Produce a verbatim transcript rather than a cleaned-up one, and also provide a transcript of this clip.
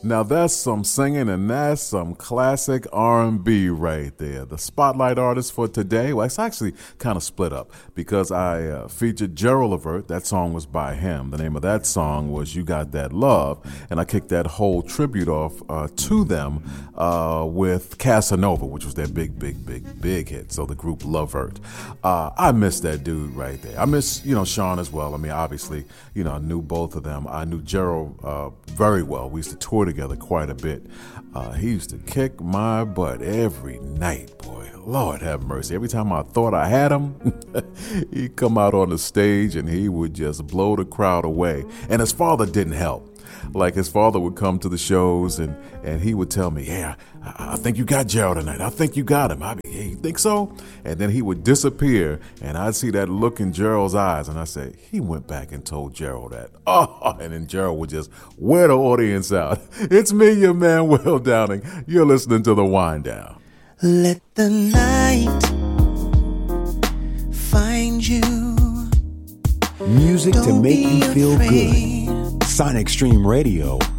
Now that's some singing and that's some classic R and B right there. The spotlight artist for today, well, it's actually kind of split up because I uh, featured Gerald Levert. That song was by him. The name of that song was You Got That Love, and I kicked that whole tribute off uh, to them uh, with Casanova, which was their big, big, big, big hit. So the group Levert. Uh, I miss that dude right there. I miss, you know, Sean as well. I mean, obviously, you know, I knew both of them. I knew Gerald uh, very well. We used to tour together together quite a bit. Uh, he used to kick my butt every night, boy. Lord have mercy. Every time I thought I had him, he'd come out on the stage and he would just blow the crowd away. And his father didn't help. Like his father would come to the shows and, and he would tell me, yeah, I, I think you got Gerald tonight. I think you got him. I mean, hey, you think so? And then he would disappear and I'd see that look in Gerald's eyes and I say, he went back and told Gerald that. Oh, and then Gerald would just wear the audience out. It's me, your man, Will Downing. You're listening to The Wind Down. Let the night find you. Music Don't to make be you feel afraid. good. Sonic Stream Radio